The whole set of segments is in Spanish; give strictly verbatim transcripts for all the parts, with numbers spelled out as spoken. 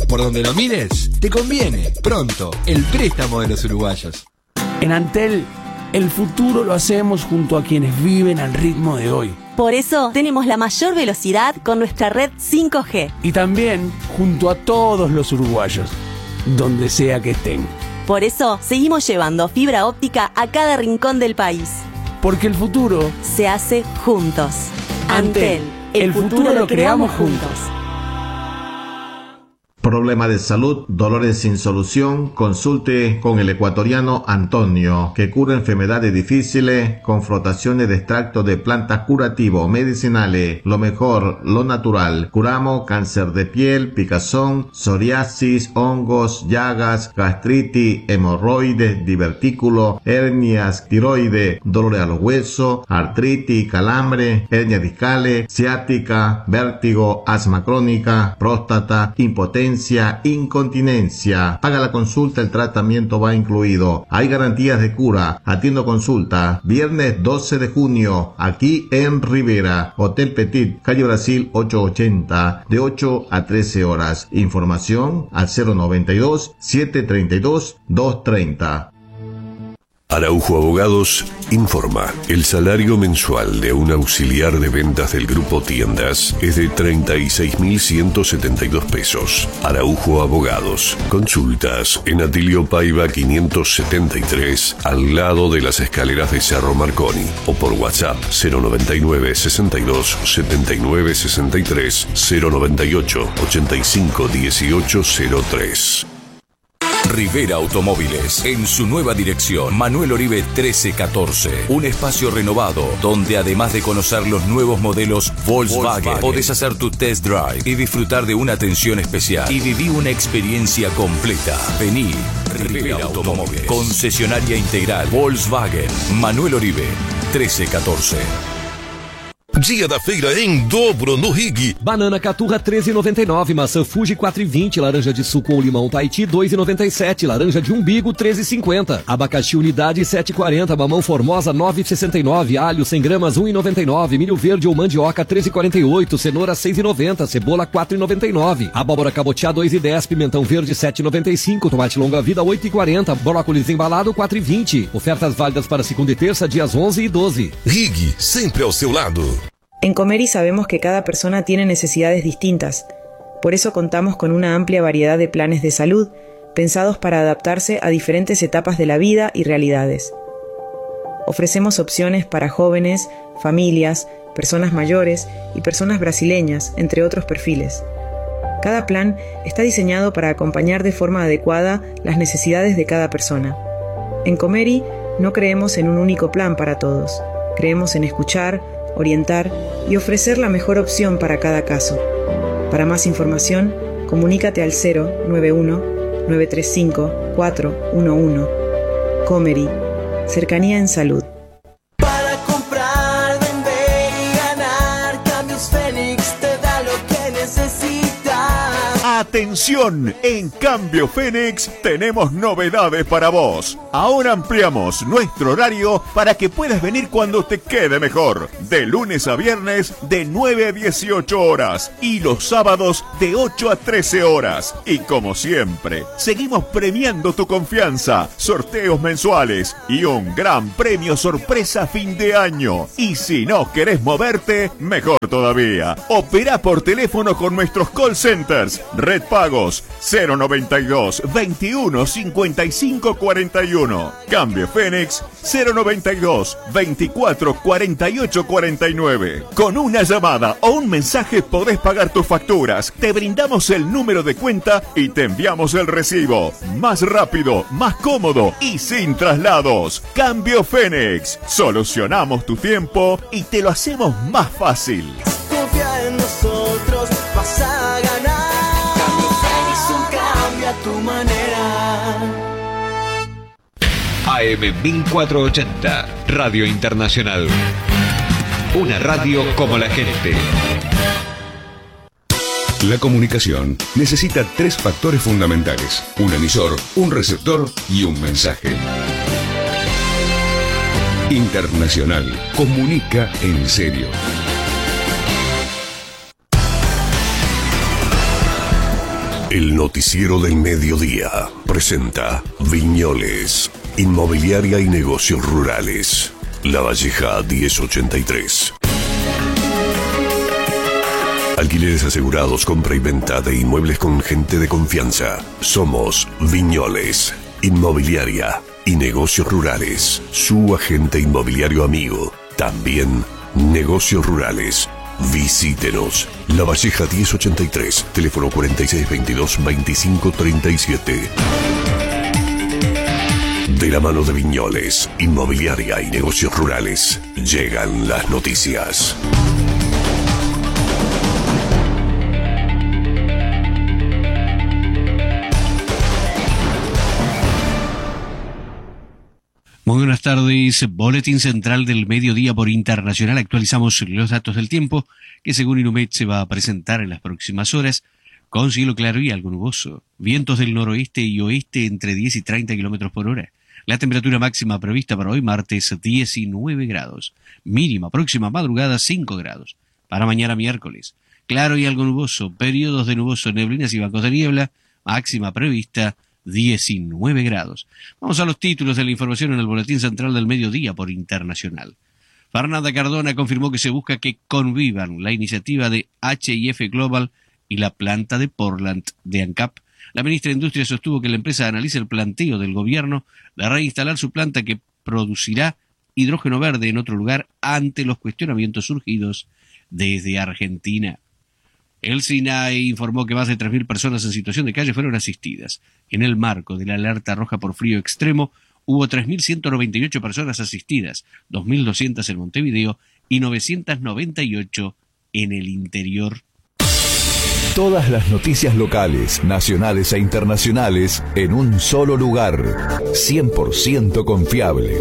Por donde lo mires, te conviene. Pronto, el préstamo de los uruguayos. En Antel, el futuro lo hacemos junto a quienes viven al ritmo de hoy. Por eso tenemos la mayor velocidad con nuestra red cinco G. Y también junto a todos los uruguayos, donde sea que estén. Por eso seguimos llevando fibra óptica a cada rincón del país. Porque el futuro se hace juntos. Antel, el, el futuro, futuro lo creamos juntos. Problema de salud, dolores sin solución, consulte con el ecuatoriano Antonio, que cura enfermedades difíciles con frotaciones de extracto de plantas curativos, medicinales, lo mejor, lo natural. Curamos cáncer de piel, picazón, psoriasis, hongos, llagas, gastritis, hemorroides, divertículos, hernias, tiroides, dolores a los huesos, artritis, calambre, hernias discales, ciática, vértigo, asma crónica, próstata, impotencia, incontinencia. Paga la consulta, el tratamiento va incluido. Hay garantías de cura. Atiendo consulta. Viernes doce de junio, aquí en Rivera. Hotel Petit, calle Brasil ochocientos ochenta, de ocho a trece horas. Información al cero noventa y dos, setecientos treinta y dos, doscientos treinta. Araujo Abogados informa. El salario mensual de un auxiliar de ventas del grupo Tiendas es de treinta y seis mil ciento setenta y dos pesos. Araujo Abogados. Consultas en Atilio Paiva quinientos setenta y tres, al lado de las escaleras de Cerro Marconi, o por WhatsApp cero noventa y nueve, sesenta y dos, setenta y nueve, sesenta y tres, cero noventa y ocho, ochenta y cinco, dieciocho, cero tres. Rivera Automóviles, en su nueva dirección, Manuel Oribe trece catorce. Un espacio renovado, donde además de conocer los nuevos modelos Volkswagen, Volkswagen, podés hacer tu test drive y disfrutar de una atención especial. Y viví una experiencia completa. Vení, Rivera Automóviles, concesionaria integral Volkswagen, Manuel Oribe trece catorce. Dia da feira em dobro no Rig. Banana caturra treze e noventa e nove, maçã Fuji quatro e vinte, laranja de suco com limão Tahiti dois e noventa e sete, laranja de umbigo treze e cinquenta, abacaxi unidade sete e quarenta, mamão formosa nove e sessenta e nove, alho cem gramas um e noventa e nove, milho verde ou mandioca treze e quarenta e oito, cenoura seis e noventa, cebola quatro e noventa e nove, abóbora cabotiá dois e dez, pimentão verde sete e noventa e cinco, tomate longa vida oito e quarenta, brócolis embalado quatro e vinte. Ofertas válidas para segunda e terça, dias onze e doze. Rig, sempre ao seu lado. En Comeri sabemos que cada persona tiene necesidades distintas. Por eso contamos con una amplia variedad de planes de salud, pensados para adaptarse a diferentes etapas de la vida y realidades. Ofrecemos opciones para jóvenes, familias, personas mayores y personas brasileñas, entre otros perfiles. Cada plan está diseñado para acompañar de forma adecuada las necesidades de cada persona. En Comeri no creemos en un único plan para todos. Creemos en escuchar, orientar y ofrecer la mejor opción para cada caso. Para más información, comunícate al cero noventa y uno, nueve tres cinco, cuatro uno uno. Comeri, cercanía en salud. Para comprar, vender y ganar, Cambios Fénix te da lo que necesitas. Atención, en Cambio Fénix tenemos novedades para vos. Ahora ampliamos nuestro horario para que puedas venir cuando te quede mejor. De lunes a viernes de nueve a dieciocho horas y los sábados de ocho a trece horas. Y como siempre, seguimos premiando tu confianza, sorteos mensuales y un gran premio sorpresa a fin de año. Y si no querés moverte, mejor todavía. Opera por teléfono con nuestros call centers. Red Pagos cero noventa y dos, veintiuno, cincuenta y cinco, cuarenta y uno. Cambio Fénix cero noventa y dos, veinticuatro, cuarenta y ocho, cuarenta y nueve. Con una llamada o un mensaje podés pagar tus facturas. Te brindamos el número de cuenta y te enviamos el recibo. Más rápido, más cómodo y sin traslados. Cambio Fénix. Solucionamos tu tiempo y te lo hacemos más fácil. Confía en nosotros, vas a ganar. A tu manera. A M mil cuatrocientos ochenta, Radio Internacional. Una radio como la gente. La comunicación necesita tres factores fundamentales: un emisor, un receptor y un mensaje. Internacional comunica en serio. El noticiero del mediodía presenta Viñoles, Inmobiliaria y Negocios Rurales. La Valleja diez ochenta y tres. Alquileres asegurados, compra y venta de inmuebles con gente de confianza. Somos Viñoles, Inmobiliaria y Negocios Rurales. Su agente inmobiliario amigo. También Negocios Rurales. Visítenos. La Valleja diez ochenta y tres. Teléfono cuarenta y seis veintidós veinticinco treinta y siete. De la mano de Viñoles, Inmobiliaria y Negocios Rurales, llegan las noticias. Muy buenas tardes, Boletín Central del Mediodía por Internacional. Actualizamos los datos del tiempo que según Inumet se va a presentar en las próximas horas con cielo claro y algo nuboso. Vientos del noroeste y oeste entre diez y treinta kilómetros por hora. La temperatura máxima prevista para hoy martes diecinueve grados. Mínima próxima madrugada cinco grados. Para mañana miércoles claro y algo nuboso. Periodos de nuboso, neblinas y bancos de niebla. Máxima prevista diecinueve grados. Vamos a los títulos de la información en el Boletín Central del Mediodía por Internacional. Fernanda Cardona confirmó que se busca que convivan la iniciativa de H I F Global y la planta de Portland de ANCAP. La ministra de Industria sostuvo que la empresa analiza el planteo del gobierno de reinstalar su planta que producirá hidrógeno verde en otro lugar ante los cuestionamientos surgidos desde Argentina. El SINAE informó que más de tres mil personas en situación de calle fueron asistidas. En el marco de la alerta roja por frío extremo, hubo tres mil ciento noventa y ocho personas asistidas, dos mil doscientas en Montevideo y novecientas noventa y ocho en el interior. Todas las noticias locales, nacionales e internacionales en un solo lugar. cien por ciento confiable.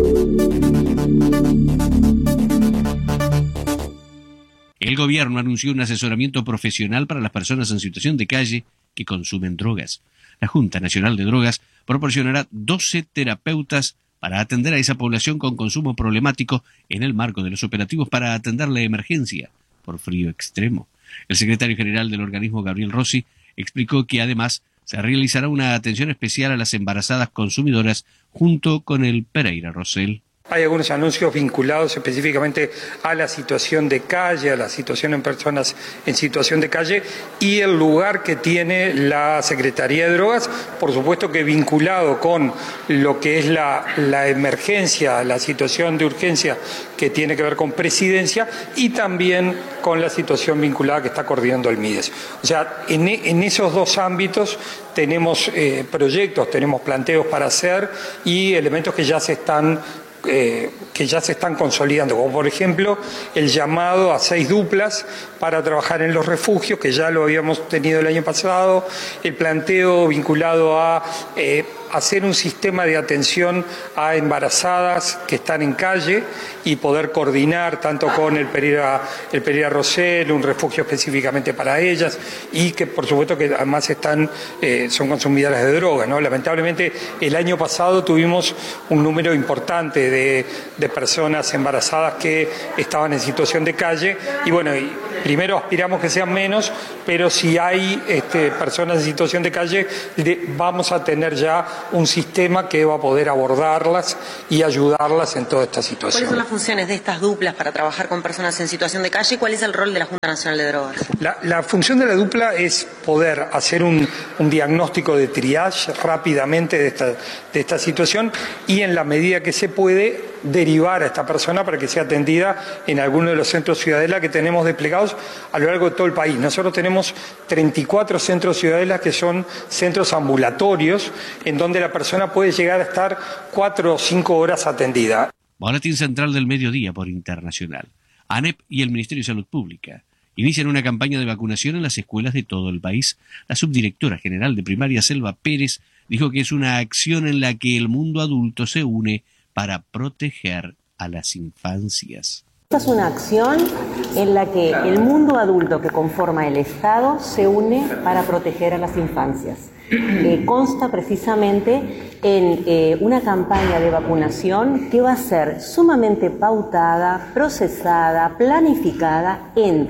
El gobierno anunció un asesoramiento profesional para las personas en situación de calle que consumen drogas. La Junta Nacional de Drogas proporcionará doce terapeutas para atender a esa población con consumo problemático en el marco de los operativos para atender la emergencia por frío extremo. El secretario general del organismo, Gabriel Rossi, explicó que además se realizará una atención especial a las embarazadas consumidoras junto con el Pereira Rosell. Hay algunos anuncios vinculados específicamente a la situación de calle, a la situación en personas en situación de calle y el lugar que tiene la Secretaría de Drogas, por supuesto que vinculado con lo que es la, la emergencia, la situación de urgencia que tiene que ver con presidencia y también con la situación vinculada que está coordinando el MIDES. O sea, en, en esos dos ámbitos tenemos eh, proyectos, tenemos planteos para hacer y elementos que ya se están Eh, que ya se están consolidando, como por ejemplo el llamado a seis duplas para trabajar en los refugios, que ya lo habíamos tenido el año pasado, el planteo vinculado a eh, hacer un sistema de atención a embarazadas que están en calle y poder coordinar tanto con el Pereira, el Pereira Rosell, un refugio específicamente para ellas y que por supuesto que además están, eh, son consumidoras de droga, ¿no? Lamentablemente el año pasado tuvimos un número importante de, de personas embarazadas que estaban en situación de calle y bueno, y primero aspiramos que sean menos, pero si hay este, personas en situación de calle de, vamos a tener ya un sistema que va a poder abordarlas y ayudarlas en toda esta situación. ¿Cuáles son las funciones de estas duplas para trabajar con personas en situación de calle y cuál es el rol de la Junta Nacional de Drogas? La, la función de la dupla es poder hacer un, un diagnóstico de triage rápidamente de esta, de esta situación y en la medida que se puede derivar a esta persona para que sea atendida en alguno de los centros Ciudadela que tenemos desplegados a lo largo de todo el país. Nosotros tenemos treinta y cuatro centros Ciudadela que son centros ambulatorios en donde la persona puede llegar a estar cuatro o cinco horas atendida. Boletín Central del Mediodía por Internacional. ANEP y el Ministerio de Salud Pública inician una campaña de vacunación en las escuelas de todo el país. La subdirectora general de primaria, Selva Pérez, dijo que es una acción en la que el mundo adulto se une para proteger a las infancias. Esta es una acción en la que el mundo adulto que conforma el Estado se une para proteger a las infancias. Eh, consta precisamente en eh, una campaña de vacunación que va a ser sumamente pautada, procesada, planificada entre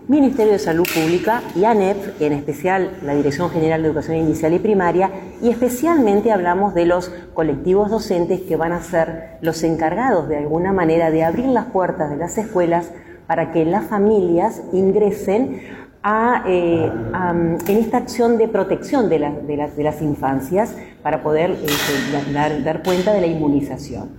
Ministerio de Salud Pública y ANEP, en especial la Dirección General de Educación Inicial y Primaria, y especialmente hablamos de los colectivos docentes que van a ser los encargados de alguna manera de abrir las puertas de las escuelas para que las familias ingresen a, eh, a, en esta acción de protección de, la, de, las, de las infancias para poder eh, dar, dar cuenta de la inmunización.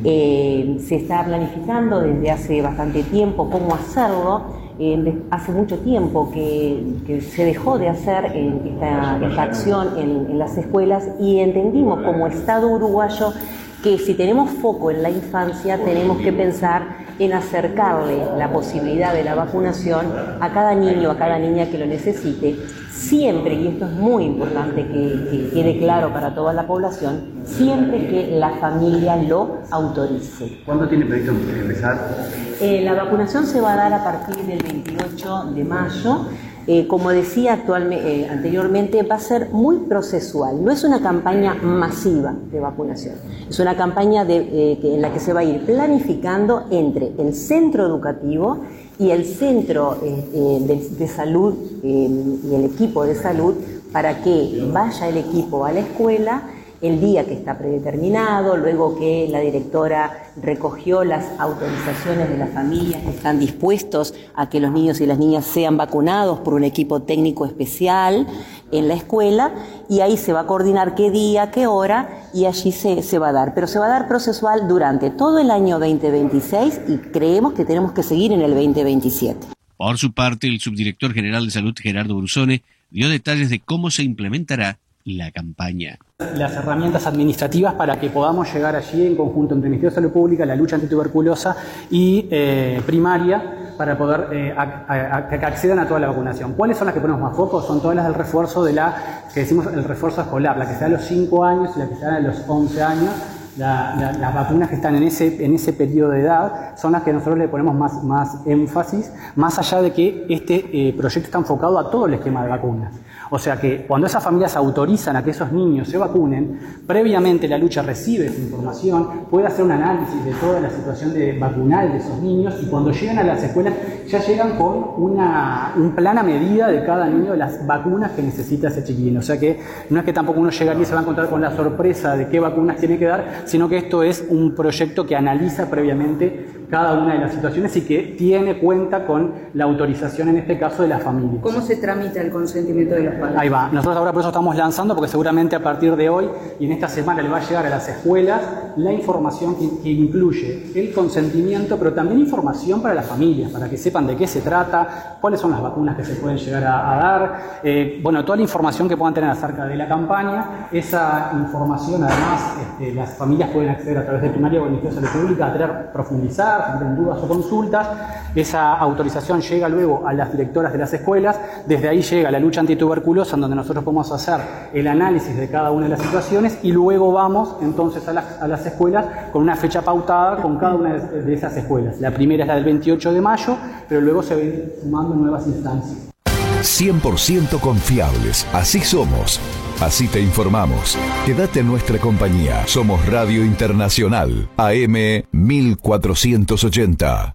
Eh, se está planificando desde hace bastante tiempo cómo hacerlo. Eh, hace mucho tiempo que, que se dejó de hacer eh, esta, esta acción en, en las escuelas y entendimos como Estado uruguayo que si tenemos foco en la infancia tenemos que pensar en acercarle la posibilidad de la vacunación a cada niño, a cada niña que lo necesite, siempre, y esto es muy importante que, que quede claro para toda la población, siempre que la familia lo autorice. ¿Cuándo tiene previsto empezar? Eh, la vacunación se va a dar a partir del veintiocho de mayo. Eh, como decía actualmente, eh, anteriormente, va a ser muy procesual. No es una campaña masiva de vacunación. Es una campaña de, eh, que, en la que se va a ir planificando entre el centro educativo y el centro eh, eh, de, de salud eh, y el equipo de salud para que vaya el equipo a la escuela el día que está predeterminado, luego que la directora recogió las autorizaciones de las familias que están dispuestos a que los niños y las niñas sean vacunados por un equipo técnico especial en la escuela, y ahí se va a coordinar qué día, qué hora, y allí se, se va a dar. Pero se va a dar procesual durante todo el año veinte veintiséis y creemos que tenemos que seguir en el veinte veintisiete. Por su parte, el subdirector general de Salud, Gerardo Brusone, dio detalles de cómo se implementará la campaña. Las herramientas administrativas para que podamos llegar allí en conjunto entre el Ministerio de Salud Pública, la lucha antituberculosa y eh, primaria para poder eh, a, a, a, que accedan a toda la vacunación. ¿Cuáles son las que ponemos más foco? Son todas las del refuerzo de la, que decimos el refuerzo escolar, la que se da a los cinco años y la que se da a los once años. La, la, las vacunas que están en ese, en ese periodo de edad son las que nosotros le ponemos más, más énfasis, más allá de que este eh, proyecto está enfocado a todo el esquema de vacunas. O sea que cuando esas familias autorizan a que esos niños se vacunen, previamente la lucha recibe esa información, puede hacer un análisis de toda la situación de vacunal de esos niños, y cuando llegan a las escuelas ya llegan con una, un plan a medida de cada niño de las vacunas que necesita ese chiquillo. O sea que no es que tampoco uno llegaría y se va a encontrar con la sorpresa de qué vacunas tiene que dar, sino que esto es un proyecto que analiza previamente cada una de las situaciones y que tiene cuenta con la autorización, en este caso, de las familias. ¿Cómo se tramita el consentimiento de los padres? Ahí va. Nosotros ahora por eso estamos lanzando, porque seguramente a partir de hoy y en esta semana le va a llegar a las escuelas la información que, que incluye el consentimiento, pero también información para las familias, para que sepan de qué se trata, cuáles son las vacunas que se pueden llegar a, a dar, eh, bueno, toda la información que puedan tener acerca de la campaña. Esa información, además, este, las familias pueden acceder a través de primaria o del Ministerio de Salud Pública a tener, profundizar, si tienen dudas o consultas. Esa autorización llega luego a las directoras de las escuelas. Desde ahí llega la lucha antituberculosa, en donde nosotros podemos hacer el análisis de cada una de las situaciones, y luego vamos entonces a las, a las escuelas con una fecha pautada con cada una de, de esas escuelas. La primera es la del veintiocho de mayo, pero luego se ven sumando nuevas instancias. cien por ciento confiables, así somos. Así te informamos. Quédate en nuestra compañía. Somos Radio Internacional, A M mil cuatrocientos ochenta.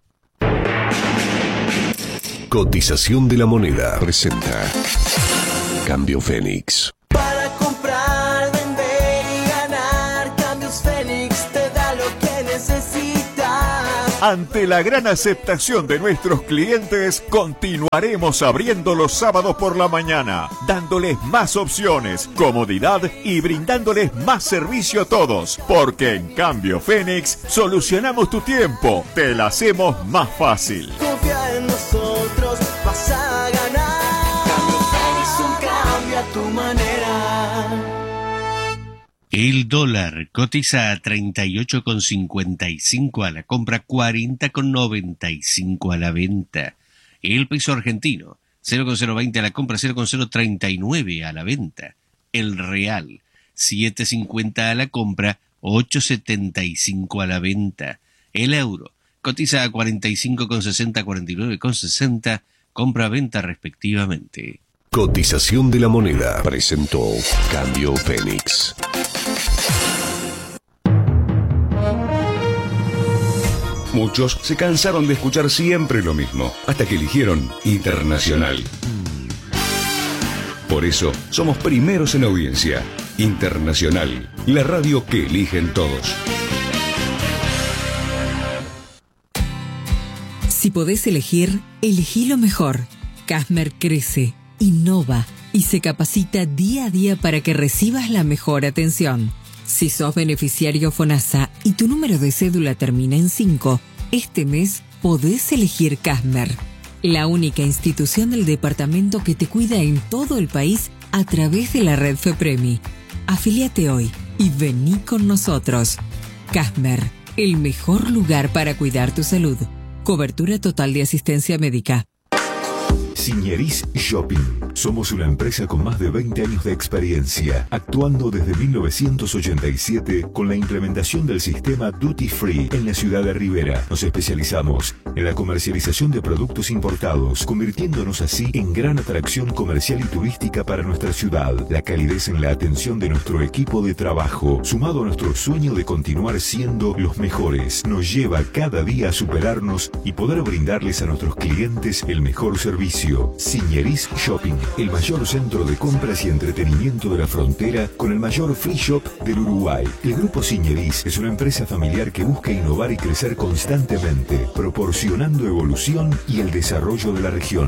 Cotización de la moneda presenta Cambio Fénix. Para comprar, vender y ganar, Cambios Fénix te da lo que necesitas. Ante la gran aceptación de nuestros clientes, continuaremos abriendo los sábados por la mañana, dándoles más opciones, comodidad y brindándoles más servicio a todos. Porque en Cambio Fénix solucionamos tu tiempo, te la hacemos más fácil. Confía en nosotros, vas a ganar. Cambio Fénix, un cambio a tu manera. El dólar cotiza a treinta y ocho con cincuenta y cinco a la compra, cuarenta con noventa y cinco a la venta. El peso argentino, cero con cero veinte a la compra, cero con cero treinta y nueve a la venta. El real, siete cincuenta a la compra, ocho setenta y cinco a la venta. El euro cotiza a cuarenta y cinco con sesenta, cuarenta y nueve con sesenta, compra-venta respectivamente. Cotización de la moneda presentó Cambio Fénix. Muchos se cansaron de escuchar siempre lo mismo, hasta que eligieron Internacional. Por eso, somos primeros en audiencia. Internacional, la radio que eligen todos. Si podés elegir, elegí lo mejor. Casmer crece, innova y se capacita día a día para que recibas la mejor atención. Si sos beneficiario FONASA y tu número de cédula termina en cinco, este mes podés elegir Casmer, la única institución del departamento que te cuida en todo el país a través de la red FEPREMI. Afíliate hoy y vení con nosotros. Casmer, el mejor lugar para cuidar tu salud. Cobertura total de asistencia médica. Signeris Shopping. Somos una empresa con más de veinte años de experiencia, actuando desde mil novecientos ochenta y siete con la implementación del sistema Duty Free en la ciudad de Rivera. Nos especializamos en la comercialización de productos importados, convirtiéndonos así en gran atracción comercial y turística para nuestra ciudad. La calidez en la atención de nuestro equipo de trabajo, sumado a nuestro sueño de continuar siendo los mejores, nos lleva cada día a superarnos y poder brindarles a nuestros clientes el mejor servicio. Signeris Shopping, el mayor centro de compras y entretenimiento de la frontera con el mayor free shop del Uruguay. El Grupo Signeris es una empresa familiar que busca innovar y crecer constantemente, proporcionando evolución y el desarrollo de la región.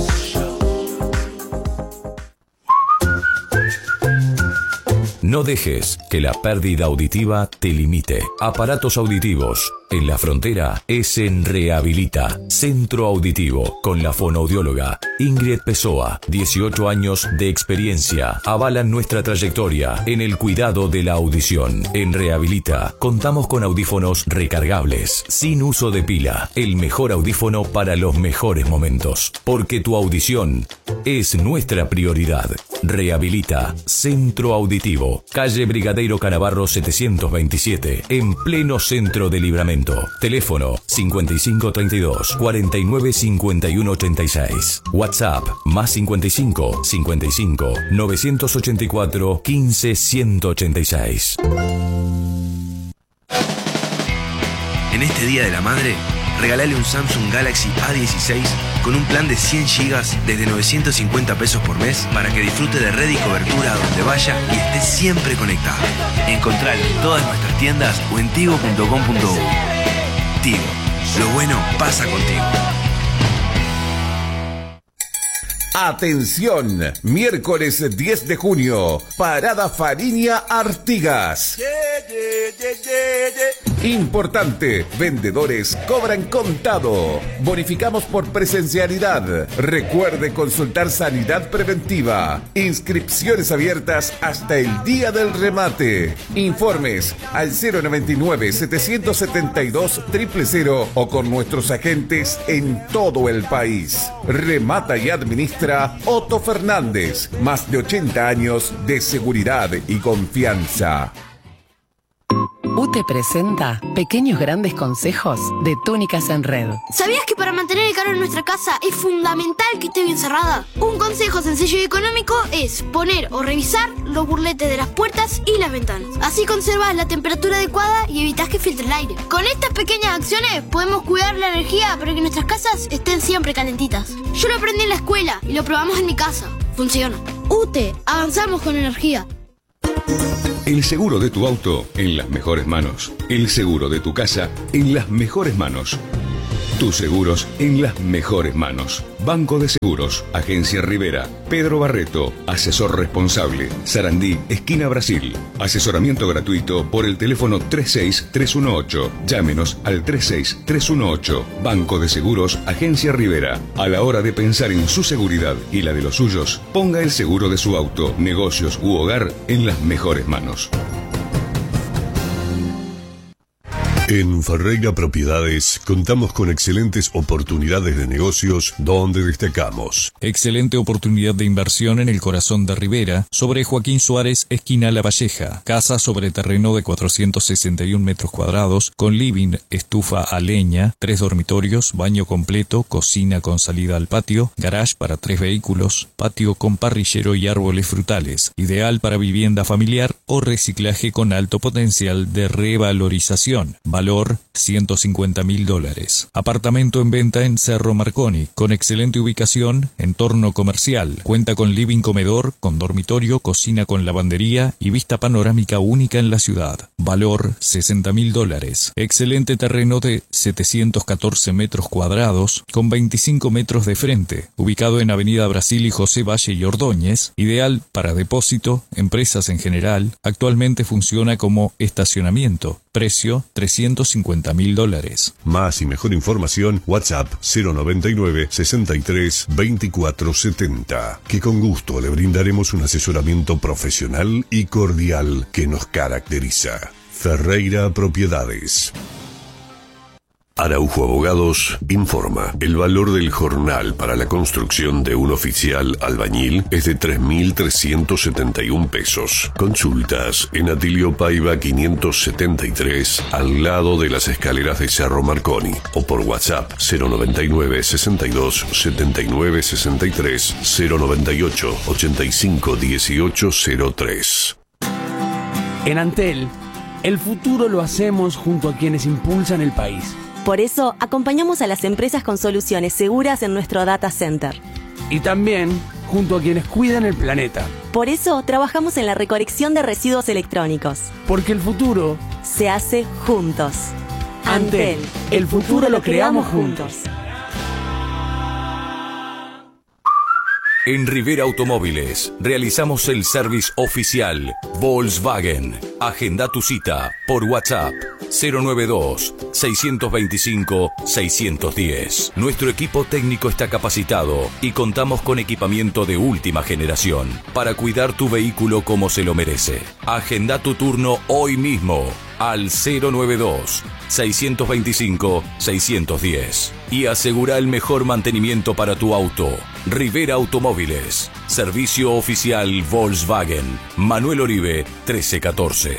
No dejes que la pérdida auditiva te limite. Aparatos auditivos. En la frontera es en Rehabilita, Centro Auditivo, con la fonoaudióloga Ingrid Pessoa. dieciocho años de experiencia avalan nuestra trayectoria en el cuidado de la audición. En Rehabilita contamos con audífonos recargables, sin uso de pila. El mejor audífono para los mejores momentos. Porque tu audición es nuestra prioridad. Rehabilita, Centro Auditivo, calle Brigadeiro Canavarro setecientos veintisiete, en pleno centro de Libramento. Teléfono cincuenta y cinco treinta y dos cuarenta y nueve cincuenta y uno ochenta y seis. WhatsApp más cincuenta y cinco cincuenta y cinco novecientos ochenta y cuatro quince ciento ochenta y seis. En este Día de la Madre, regalale un Samsung Galaxy A dieciséis con un plan de cien gigas desde novecientos cincuenta pesos por mes para que disfrute de red y cobertura a donde vaya y esté siempre conectado. Encontralo en todas nuestras tiendas o en tigo punto com punto uy. Tigo, lo bueno pasa contigo. Atención, miércoles diez de junio, Parada Fariña Artigas. Importante, vendedores cobran contado. Bonificamos por presencialidad. Recuerde consultar sanidad preventiva. Inscripciones abiertas hasta el día del remate. Informes al cero noventa y nueve setecientos setenta y dos cero cero cero o con nuestros agentes en todo el país. Remata y administra Otto Fernández. Más de ochenta años de seguridad y confianza. U T E presenta Pequeños Grandes Consejos de Túnicas en Red. ¿Sabías que para mantener el calor en nuestra casa es fundamental que esté bien cerrada? Un consejo sencillo y económico es poner o revisar los burletes de las puertas y las ventanas. Así conservas la temperatura adecuada y evitas que filtre el aire. Con estas pequeñas acciones podemos cuidar la energía para que nuestras casas estén siempre calentitas. Yo lo aprendí en la escuela y lo probamos en mi casa. Funciona. U T E, avanzamos con energía. El seguro de tu auto en las mejores manos. El seguro de tu casa en las mejores manos. Tus seguros en las mejores manos. Banco de Seguros, Agencia Rivera, Pedro Barreto, asesor responsable, Sarandí, esquina Brasil. Asesoramiento gratuito por el teléfono tres seis tres uno ocho. Llámenos al tres seis tres uno ocho. Banco de Seguros, Agencia Rivera. A la hora de pensar en su seguridad y la de los suyos, ponga el seguro de su auto, negocios u hogar en las mejores manos. En Ferreira Propiedades contamos con excelentes oportunidades de negocios donde destacamos. Excelente oportunidad de inversión en el corazón de Rivera, sobre Joaquín Suárez, esquina La Valleja. Casa sobre terreno de cuatrocientos sesenta y un metros cuadrados, con living, estufa a leña, tres dormitorios, baño completo, cocina con salida al patio, garage para tres vehículos, patio con parrillero y árboles frutales. Ideal para vivienda familiar o reciclaje con alto potencial de revalorización. valor ciento cincuenta mil dólares. Apartamento en venta en Cerro Marconi, con excelente ubicación, entorno comercial. Cuenta con living comedor, con dormitorio, cocina con lavandería y vista panorámica única en la ciudad. Valor sesenta mil dólares. Excelente terreno de setecientos catorce metros cuadrados, con veinticinco metros de frente, ubicado en Avenida Brasil y José Valle y Ordóñez, ideal para depósito, empresas en general. Actualmente funciona como estacionamiento. Precio trescientos cincuenta mil dólares. Más y mejor información, WhatsApp cero noventa y nueve, sesenta y tres, veinticuatro setenta, que con gusto le brindaremos un asesoramiento profesional y cordial que nos caracteriza. Ferreira Propiedades. Araujo Abogados informa. El valor del jornal para la construcción de un oficial albañil es de tres mil trescientos setenta y un pesos. Consultas en Atilio Paiva quinientos setenta y tres, al lado de las escaleras de Cerro Marconi, o por WhatsApp cero noventa y nueve, sesenta y dos, setenta y nueve, sesenta y tres, cero noventa y ocho, ochenta y cinco, dieciocho, cero tres. En Antel, el futuro lo hacemos junto a quienes impulsan el país. Por eso, acompañamos a las empresas con soluciones seguras en nuestro data center. Y también junto a quienes cuidan el planeta. Por eso, trabajamos en la recolección de residuos electrónicos. Porque el futuro se hace juntos. Antel, el futuro lo creamos juntos. En Rivera Automóviles realizamos el service oficial Volkswagen. Agenda tu cita por WhatsApp cero noventa y dos, seiscientos veinticinco, seiscientos diez. Nuestro equipo técnico está capacitado y contamos con equipamiento de última generación para cuidar tu vehículo como se lo merece. Agenda tu turno hoy mismo al cero noventa y dos, seiscientos veinticinco, seiscientos diez y asegura el mejor mantenimiento para tu auto. Rivera Automóviles, servicio oficial Volkswagen. Manuel Oribe, trece catorce.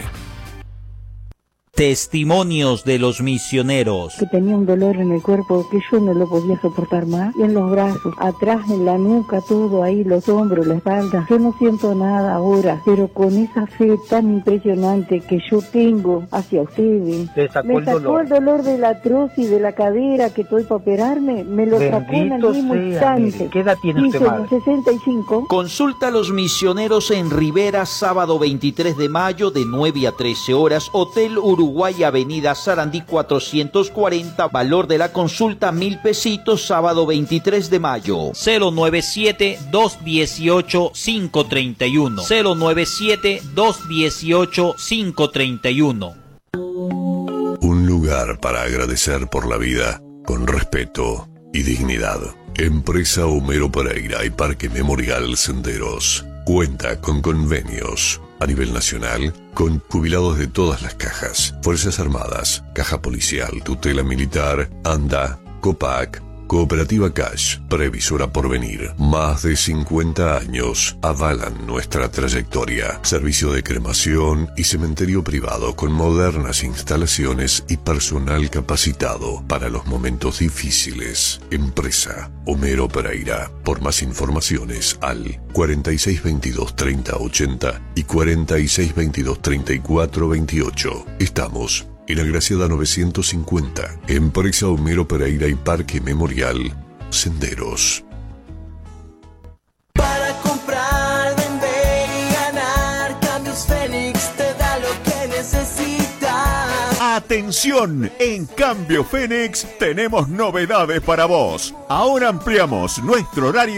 Testimonios de los misioneros. Que tenía un dolor en el cuerpo que yo no lo podía soportar más. Y en los brazos, atrás, en la nuca, todo ahí, los hombros, la espalda. Yo no siento nada ahora, pero con esa fe tan impresionante que yo tengo hacia ustedes. ¿Te sacó me el sacó dolor? el dolor de la artrosis de la cadera que estoy para operarme. Me lo sacó en el mismo instante. ¿Qué edad tiene usted, madre? sesenta y cinco. Consulta a los misioneros en Rivera, sábado veintitrés de mayo de nueve a trece horas. Hotel Uruguay. Uruguay, Avenida Sarandí cuatrocientos cuarenta, valor de la consulta mil pesitos, sábado veintitrés de mayo. cero noventa y siete, dos dieciocho, cinco treinta y uno. cero noventa y siete, dos dieciocho, cinco treinta y uno. Un lugar para agradecer por la vida con respeto y dignidad. Empresa Homero Pereira y Parque Memorial Senderos cuenta con convenios a nivel nacional con jubilados de todas las cajas: Fuerzas Armadas, Caja Policial, Tutela Militar, ANDA, COPAC, Cooperativa Cash, Previsora Porvenir. Más de cincuenta años avalan nuestra trayectoria. Servicio de cremación y cementerio privado con modernas instalaciones y personal capacitado para los momentos difíciles. Empresa Homero Pereira. Por más informaciones al cuarenta y seis veintidós treinta ochenta y cuarenta y seis veintidós treinta y cuatro veintiocho. Estamos en Agraciada novecientos cincuenta, Empresa Homero Pereira y Parque Memorial Senderos. Para comprar, vender y ganar, Cambios Fénix te da lo que necesitas. Atención, en Cambio Fénix tenemos novedades para vos. Ahora ampliamos nuestro horario